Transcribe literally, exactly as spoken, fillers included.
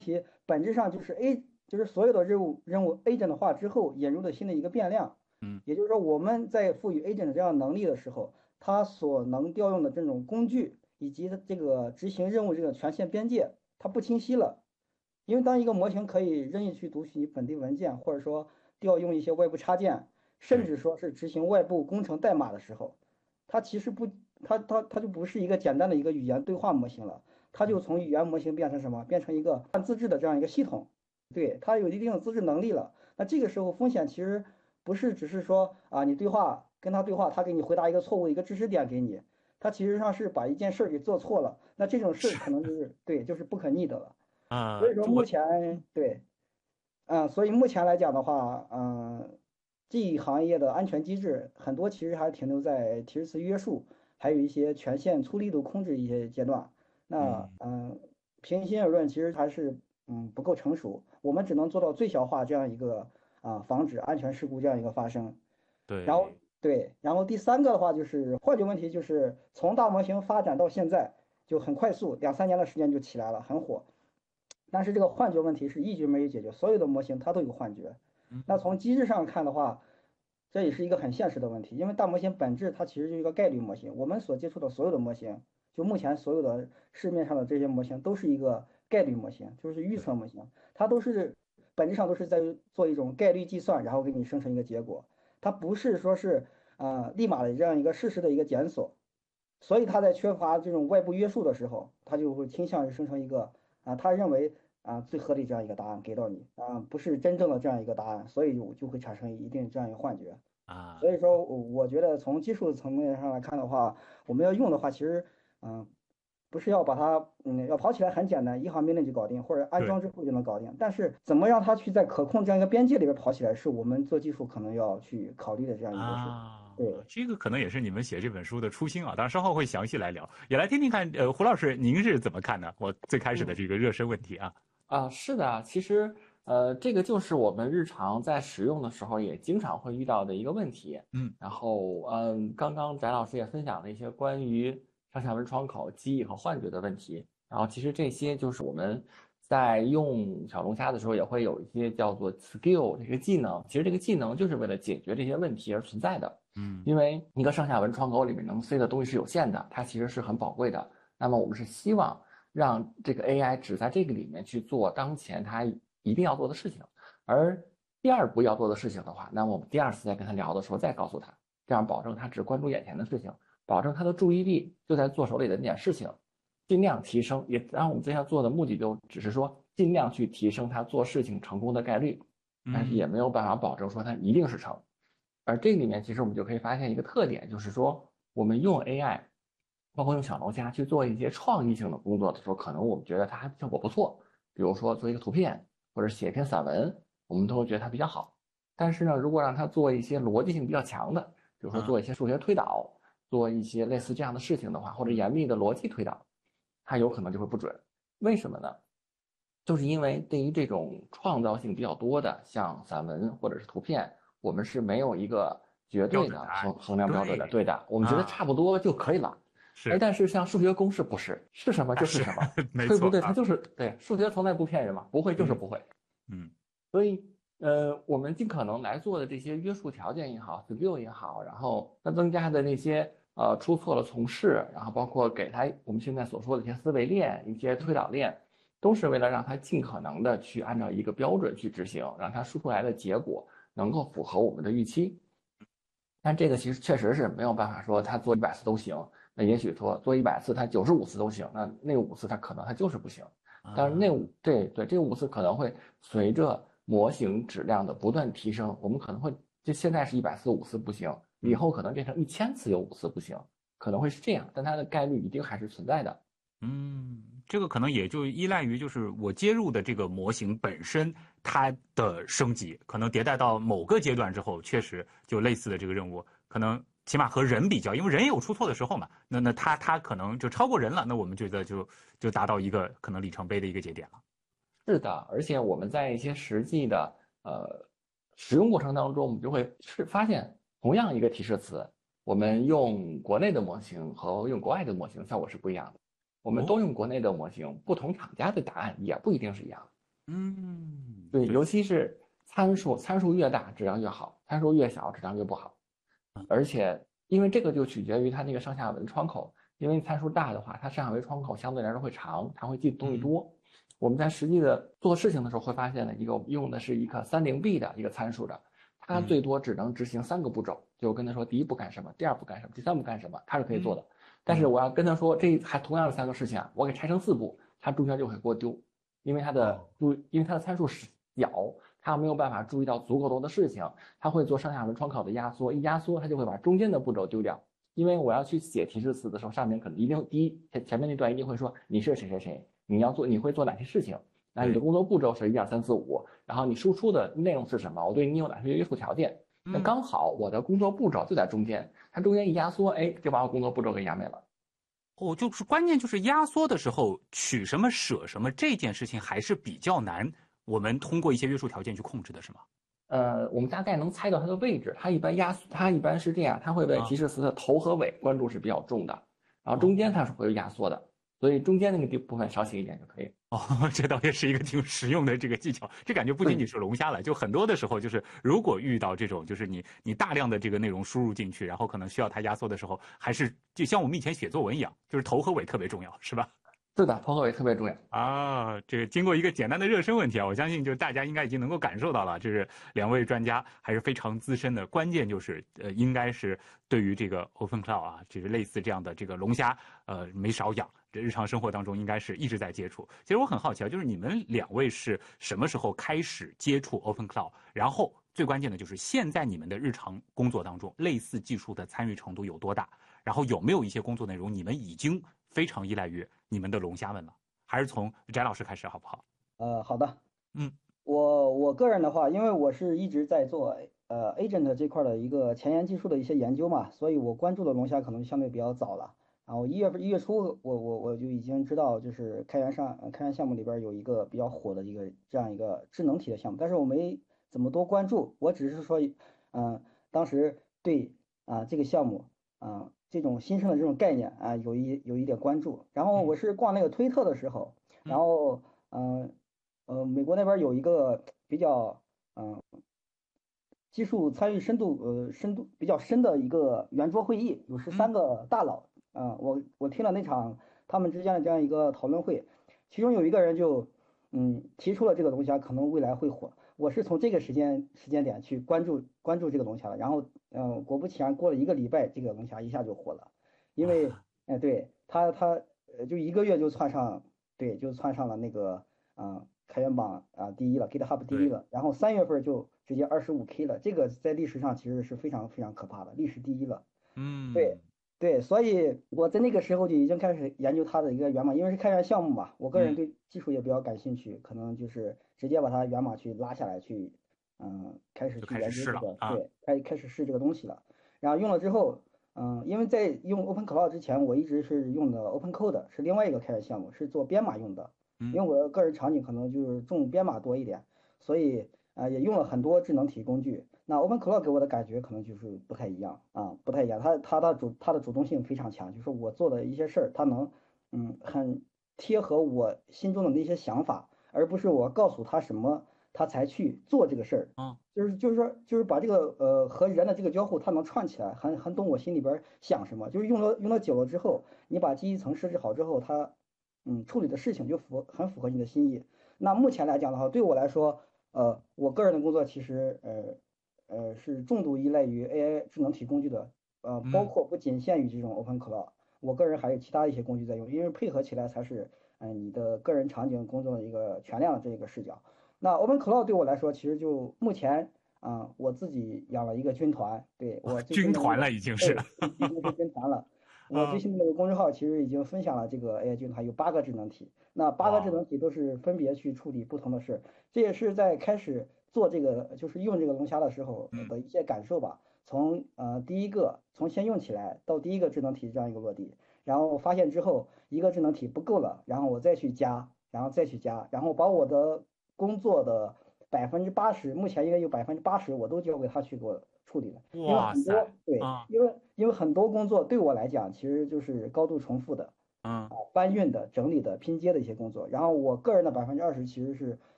题本质上就是 A，就是所有的任务任务 agent 化之后引入的新的一个变量。 嗯， 也就是说，我们在赋予 agent 这样能力的时候，它所能调用的这种工具以及它这个执行任务这个权限边界，它不清晰了。因为当一个模型可以任意去读取本地文件，或者说调用一些外部插件，甚对， 至说是执行外部工程代码的时候，它其实不，它它它就不是一个简单的一个语言对话模型了，它就从语言模型变成什么？变成一个半自制的这样一个系统。对，它有一定的自制能力了。那这个时候风险其实不是只是说啊，你对话跟他对话，他给你回答一个错误的一个知识点给你，他其实上是把一件事儿给做错了。那这种事儿是可能就是对，就是不可逆的了。 啊， 所以说目就我前对，嗯，所以目前来讲的话，嗯，这一行业的安全机制很多其实还停留在提示词约束，还有一些权限粗力度控制一些阶段。那嗯， 嗯，平心而论，其实还是嗯不够成熟。我们只能做到最小化这样一个啊，防止安全事故这样一个发生。然后对， 对，然后第三个的话就是幻觉问题，就是从大模型发展到现在就很快速，两三年的时间就起来了，很火。但是这个幻觉问题是一直没有解决，所有的模型它都有幻觉。那嗯从机制上看的话，这也是一个很现实的问题，因为大模型本质它其实就是一个概率模型。我们所接触的所有的模型，就目前所有的市面上的这些模型都是一个概率模型，就是预测模型，它都是本质上都是在做一种概率计算，然后给你生成一个结果。它不是说是呃立马的这样一个事实的一个检索，所以它在缺乏这种外部约束的时候，它就会倾向于生成一个啊，他认为啊最合理这样一个答案给到你啊，不是真正的这样一个答案，所以就就会产生一定这样一个幻觉。 啊， 所以说，我我觉得从技术层面上来看的话，我们要用的话，其实嗯，不是要把它嗯要跑起来很简单，一行命令就搞定，或者安对。 装之后就能搞定。但是怎么让它去在可控这样一个边界里边跑起来，是我们做技术可能要去考虑的这样一个事。 啊， 对。 这个可能也是你们写这本书的初心啊，当然稍后会详细来聊，也来听听看，呃，胡老师您是怎么看的？我最开始的嗯这个热身问题啊， 啊，是的啊，其实呃，这个就是我们日常在使用的时候也经常会遇到的一个问题。 嗯然后，嗯，刚刚翟老师也分享了一些关于上下文窗口、记忆和幻觉的问题。然后，其实这些就是我们在用小龙虾的时候也会有一些叫做 skill 这个技能。其实这个技能就是为了解决这些问题而存在的。 嗯因为一个上下文窗口里面能塞的东西是有限的，它其实是很宝贵的。那么我们是希望让这个 A I 只在这个里面去做当前它一定要做的事情，而第二步要做的事情的话，那么我们第二次再跟他聊的时候再告诉他，这样保证他只关注眼前的事情，保证他的注意力就在做手里的那点事情，尽量提升。也当然我们这样做的目的就只是说尽量去提升他做事情成功的概率，但是也嗯没有办法保证说他一定是成。而这里面其实我们就可以发现一个特点，就是说我们用 A I，包括用小龙虾去做一些创意性的工作的时候，可能我们觉得它还效果不错，比如说做一个图片或者写一篇散文，我们都会觉得它比较好。但是呢，如果让它做一些逻辑性比较强的，比如说嗯做一些数学推导，做一些类似这样的事情的话，或者严密的逻辑推导，它有可能就会不准。为什么呢？就是因为对于这种创造性比较多的，像散文或者是图片，我们是没有一一个绝标对的准答案， 衡衡量标准的， 对对的，我们觉得差啊， 不多就可以了。哎， 是但是像数学公式不是，是什么啊是就是什么， 没对不对？它错啊， 就是对，数学从来不骗人嘛，不会就是嗯不会。 嗯所以，呃，我们尽可能来做的这些约束条件也好，skill 也好，然后它增加的那些呃出错了从事，然后包括给它我们现在所说的一些思维链、一些推导链，都是为了让它尽可能的去按照一个标准去执行，让它输出来的结果能够符合我们的预期。但这个其实确实是没有办法说他做一百次都行，那也许说做一百次他九十五次都行，那那五次他可能他就是不行。但是那啊五对对，这五次可能会随着模型质量的不断提升，我们可能会就现在是一百次五次不行，以嗯后可能变成一千次有五次不行，可能会是这样，但它的概率一定还是存在的。 嗯，这个可能也就依赖于就是我接入的这个模型本身它的升级，可能迭代到某个阶段之后，确实就类似的这个任务，可能起码和人比较，因为人也有出错的时候嘛，那那他他可能就超过人了，那我们觉得就就达到一个可能里程碑的一个节点了。 是的，而且我们在一些实际的呃使用过程当中，我们就会是发现，同样一个提示词，我们用国内的模型和用国外的模型效果是不一样的。 我们都用国内的模型，不同厂家的答案也不一定是一样的。 嗯， 对，尤其是参数，参数越大质量越好，参数越小质量越不好。而且因为这个就取决于它那个上下文窗口，因为参数大的话，它上下文窗口相对来说会长，它会记的东西多。嗯、我们在实际的做事情的时候会发现呢，一个我们用的是一个三零 B 的一个参数的，它最多只能执行三个步骤，就我跟他说第一步干什么，第二步干什么，第三步干什么，它是可以做的。但是我要跟他说这还同样的三个事情啊，我给拆成四步，它中间就会给我丢，因为它的注，因为它的参数小，它没有办法注意到足够多的事情，它会做上下文窗口的压缩，一压缩它就会把中间的步骤丢掉。因为我要去写提示词的时候，上面可能一定第一前前面那段一定会说你是谁谁谁，你要做你会做哪些事情，那你的工作步骤是一二三四五，然后你输出的内容是什么，我对你有哪些约束条件。那刚好我的工作步骤就在中间，它中间一压缩，哎，就把我工作步骤给压没了。 哦，就是关键就是压缩的时候取什么舍什么这件事情还是比较难，我们通过一些约束条件去控制的是吗？ 呃，我们大概能猜到它的位置，它一般压缩，它一般是这样，它会被提示词的头和尾关注是比较重的，然后中间它是会有压缩的，所以中间那个部分少写一点就可以。 哦，这倒也是一个挺实用的这个技巧。这感觉不仅仅是龙虾了，就很多的时候，就是如果遇到这种，就是你你大量的这个内容输入进去，然后可能需要它压缩的时候，还是就像我们以前写作文一样，就是头和尾特别重要，是吧？ 是的，头和尾特别重要啊。这个经过一个简单的热身问题啊，我相信就大家应该已经能够感受到了，就是两位专家还是非常资深的。关键就是呃，应该是对于这个 OpenCloud 啊，就是类似这样的这个龙虾，呃，没少养。这日常生活当中应该是一直在接触。其实我很好奇啊，就是你们两位是什么时候开始接触 OpenCloud？然后最关键的就是现在你们的日常工作当中，类似技术的参与程度有多大？然后有没有一些工作内容你们已经非常依赖于你们的龙虾们了？还是从翟老师开始好不好？ 呃，好的， 嗯， 我我个人的话，因为我是一直在做呃 agent 这块的一个前沿技术的一些研究嘛，所以我关注的龙虾可能相对比较早了。然后一月份一月初，我我我就已经知道，就是开源上开源项目里边有一个比较火的一个这样一个智能体的项目，但是我没怎么多关注，我只是说，嗯、呃，当时对啊、呃、这个项目啊、呃、这种新生的这种概念啊、呃、有一有一点关注。然后我是逛那个推特的时候，然后嗯呃，呃美国那边有一个比较嗯。呃技术参与深度呃深度比较深的一个圆桌会议，有十三个大佬啊、呃，我我听了那场他们之间的这样一个讨论会，其中有一个人就嗯提出了这个龙虾可能未来会火，我是从这个时间时间点去关注关注这个龙虾的，然后嗯、呃、果不其然过了一个礼拜，这个龙虾一下就火了，因为哎、呃、对他他呃就一个月就窜上对就窜上了那个啊。呃开源榜啊第一了 ，GitHub 第一了，然后三月份就直接二十五 K 了，这个在历史上其实是非常非常可怕的，历史第一了。 嗯， 对对，所以我在那个时候就已经开始研究它的一个源码，因为是开源项目嘛，我个人对技术也比较感兴趣，可能就是直接把它源码去拉下来去，嗯，开始去研究这个，对，开开始试这个东西了。然后用了之后，嗯，因为在用 OpenCloud 之前，我一直是用的 OpenCode，是另外一个开源项目，是做编码用的。因为我的个人场景可能就是重编码多一点，所以啊、呃、也用了很多智能体工具。那 OpenCloud 给我的感觉可能就是不太一样啊，不太一样。它它的主它的主动性非常强，就是我做的一些事儿，它能嗯很贴合我心中的那些想法，而不是我告诉他什么，他才去做这个事儿。 嗯， 就是就是说就是把这个呃和人的这个交互，它能串起来，很很懂我心里边想什么。就是用了用了久了之后，你把记忆层设置好之后，它。嗯，处理的事情就符很符合你的心意。那目前来讲的话，对我来说，呃，我个人的工作其实呃呃是重度依赖于 A I 智能体工具的，呃，包括不仅限于这种 OpenCloud，我个人还有其他一些工具在用，因为配合起来才是嗯、呃、你的个人场景工作的一个全量的这个视角。那 OpenCloud 对我来说，其实就目前啊、呃，我自己养了一个军团，对我军团了已经是， 已经是军团了。我最新的那个公众号其实已经分享了这个 A I 军团有八个智能体，那八个智能体都是分别去处理不同的事，这也是在开始做这个就是用这个龙虾的时候的一些感受吧。从呃第一个从先用起来到第一个智能体这样一个落地，然后发现之后一个智能体不够了，然后我再去加，然后再去加，然后把我的工作的百分之八十，目前应该有百分之八十我都交给他去做处理了，因为很多对，因为因为很多工作对我来讲其实就是高度重复的， 嗯搬运的、整理的、拼接的一些工作。然后我个人的百分之二十其实是